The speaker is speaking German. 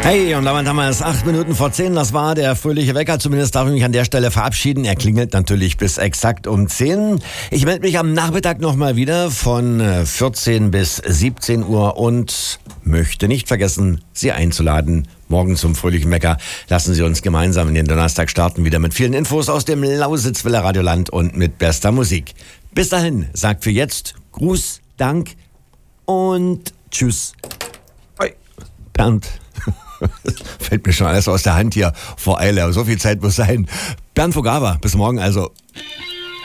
Hey, und damit haben wir es 8 Minuten vor 10. Das war der fröhliche Wecker. Zumindest darf ich mich an der Stelle verabschieden. Er klingelt natürlich bis exakt um 10. Ich melde mich am Nachmittag nochmal wieder von 14 bis 17 Uhr und möchte nicht vergessen, Sie einzuladen. Morgen zum fröhlichen Wecker. Lassen Sie uns gemeinsam in den Donnerstag starten. Wieder mit vielen Infos aus dem Lausitzwiller Radioland und mit bester Musik. Bis dahin, sagt für jetzt Gruß, Dank und Tschüss. Bernd. Fällt mir schon alles aus der Hand hier vor Eile. Aber so viel Zeit muss sein. Bernd Vogava, bis morgen also.